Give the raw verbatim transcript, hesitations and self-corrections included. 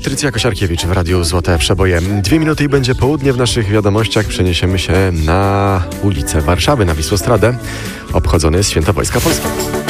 Patrycja Kosiarkiewicz w Radiu Złote Przeboje. Dwie minuty i będzie południe. W naszych wiadomościach przeniesiemy się na ulicę Warszawy, na Wisłostradę. Obchodzone jest Święto Wojska Polskiego.